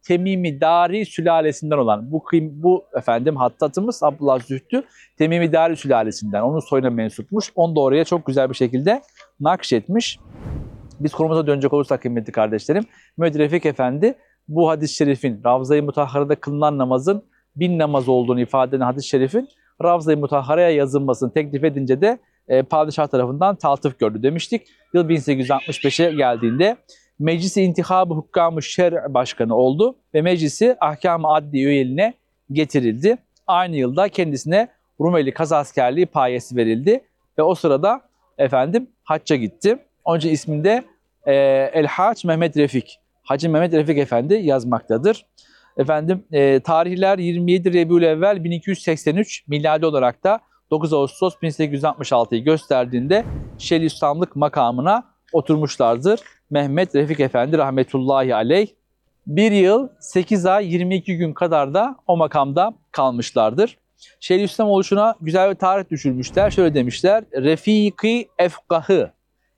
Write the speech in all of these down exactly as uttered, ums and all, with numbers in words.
Temimi Dari sülalesinden olan bu bu efendim hattatımız Abdullah Zühtü Temimi Dari sülalesinden, onun soyuna mensupmuş. Onu da oraya çok güzel bir şekilde nakşetmiş. Biz konumuza dönecek olursak kıymetli kardeşlerim, Mehmet Refik Efendi bu hadis-i şerifin, Ravza-i Mutahhara'da kılınan namazın bin namaz olduğunu ifade eden hadis-i şerifin Ravza-i Mutahhara'ya yazılmasını teklif edince de e, padişah tarafından taltif gördü demiştik. Yıl bin sekiz yüz altmış beşe geldiğinde Meclis-i İntihab-ı Hukkam-ı Şer Başkanı oldu ve meclisi Ahkam-ı Adli üyeliğine getirildi. Aynı yılda kendisine Rumeli Kazaskerliği payesi verildi ve o sırada efendim hacca gitti. Onun için isminde e, El Hac Mehmet Refik, Hacı Mehmet Refik Efendi yazmaktadır. Efendim e, tarihler yirmi yedi Rebiülevvel bin iki yüz seksen üç, miladi olarak da dokuz Ağustos bin sekiz yüz altmış altıyı gösterdiğinde Şeyhülislamlık makamına oturmuşlardır. Mehmet Refik Efendi rahmetullahi aleyh bir yıl sekiz ay yirmi iki gün kadar da o makamda kalmışlardır. Şeyhülislam oluşuna güzel bir tarih düşürmüşler. Şöyle demişler: Refiki efkahı,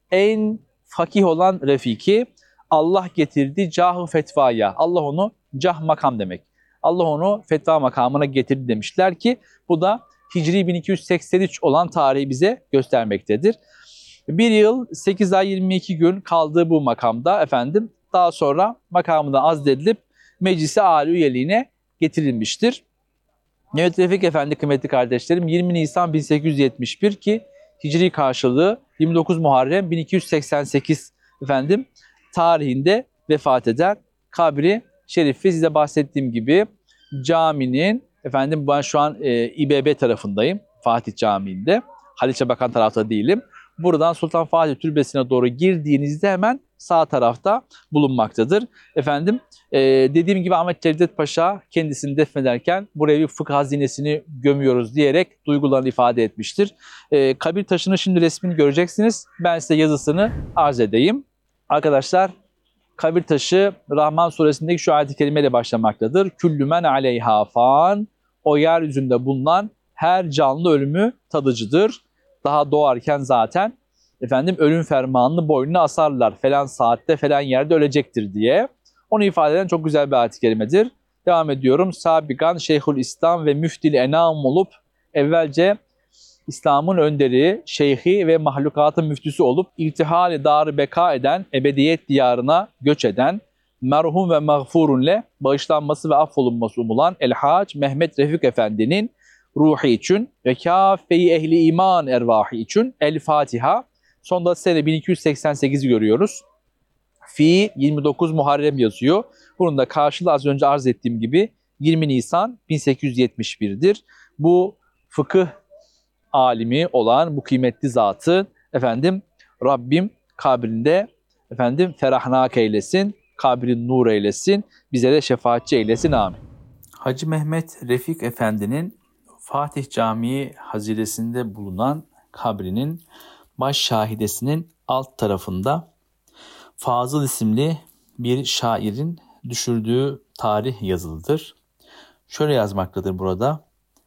en fakih olan Refiki, Allah getirdi cah-ı fetvaya. Allah onu, cah makam demek, Allah onu fetva makamına getirdi demişler ki bu da Hicri bin iki yüz seksen üç olan tarihi bize göstermektedir. Bir yıl sekiz ay yirmi iki gün kaldığı bu makamda efendim daha sonra makamından azledilip meclisi âli üyeliğine getirilmiştir. Mehmet Refik Efendi kıymetli kardeşlerim yirmi Nisan bin sekiz yüz yetmiş bir ki Hicri karşılığı yirmi dokuz Muharrem bin iki yüz seksen sekiz efendim tarihinde vefat eder. Kabri şerifi size bahsettiğim gibi caminin, efendim ben şu an e, İBB tarafındayım, Fatih Camii'nde. Haliç'e bakan tarafta değilim. Buradan Sultan Fatih Türbesi'ne doğru girdiğinizde hemen sağ tarafta bulunmaktadır. Efendim e, dediğim gibi Ahmet Cevdet Paşa kendisini defnederken buraya bir fıkıh hazinesini gömüyoruz diyerek duygularını ifade etmiştir. E, kabir taşının şimdi resmini göreceksiniz. Ben size yazısını arz edeyim. Arkadaşlar, kabir taşı Rahman suresindeki şu ayet-i kerimeyle başlamaktadır. Küllü men aleyha fan, o yeryüzünde bulunan her canlı ölümü tadıcıdır. Daha doğarken zaten efendim ölüm fermanını boynuna asarlar. Falan saatte falan yerde ölecektir diye. Onu ifade eden çok güzel bir ayet-i kerimedir. Devam ediyorum. Sabikan Şeyhül İslam ve Müftil Enam olup evvelce İslam'ın önderi, şeyhi ve mahlukatın müftüsü olup irtihal-i dar-ı beka eden, ebediyet diyarına göç eden, merhum ve mağfurunle bağışlanması ve affolunması umulan El-Hac Mehmet Refik Efendi'nin ruhi için ve kâfe-i ehli iman ervahı için El-Fatiha. Sonda sene bin iki yüz seksen sekizi görüyoruz. Fi yirmi dokuz Muharrem yazıyor. Bunun da karşılığı az önce arz ettiğim gibi yirmi Nisan bin sekiz yüz yetmiş bir'dir. Bu fıkıh alimi olan bu kıymetli zatı efendim Rabbim kabrinde efendim ferahnak eylesin, kabrin nur eylesin, bize de şefaatçi eylesin, amin. Hacı Mehmet Refik Efendi'nin Fatih Camii haziresinde bulunan kabrinin baş şahidesinin alt tarafında Fazıl isimli bir şairin düşürdüğü tarih yazılıdır. Şöyle yazmaktadır burada: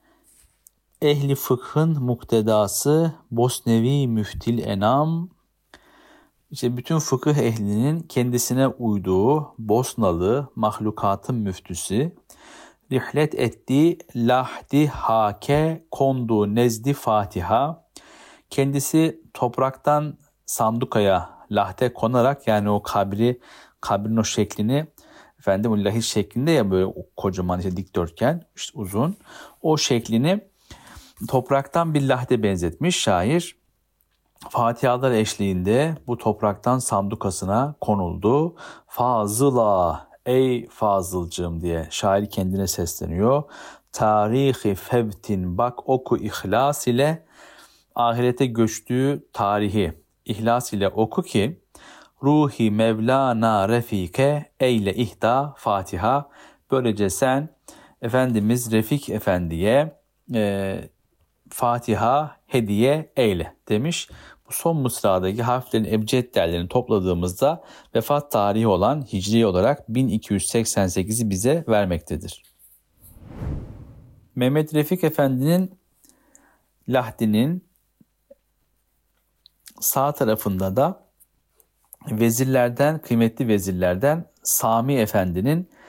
Ehli fıkhın muktedası Bosnevi müftil enam, işte bütün fıkıh ehlinin kendisine uyduğu Bosnalı mahlukatın müftüsü, rihlet etti lahdi hake kondu nezdi Fatiha, kendisi topraktan sandukaya lahte konarak, yani o kabri, kabrin o şeklini efendim o lahit şeklinde ya, böyle kocaman işte dikdörtgen, işte uzun, o şeklini topraktan bir lahte benzetmiş şair. Fatihalar eşliğinde bu topraktan sandukasına konuldu. Fazıla, ey Fazılcığım diye şair kendine sesleniyor. Tarihi fevtin bak oku ihlas ile, ahirete göçtüğü tarihi ihlas ile oku ki ruhi Mevlana Refike eyle ihda Fatiha. Böylece sen Efendimiz Refik Efendi'ye e, Fatiha hediye eyle demiş. Bu son mısradaki harflerin ebced değerlerini topladığımızda vefat tarihi olan hicri olarak bin iki yüz seksen sekizi bize vermektedir. Mehmet Refik Efendi'nin lahdinin sağ tarafında da vezirlerden, kıymetli vezirlerden Sami Efendi'nin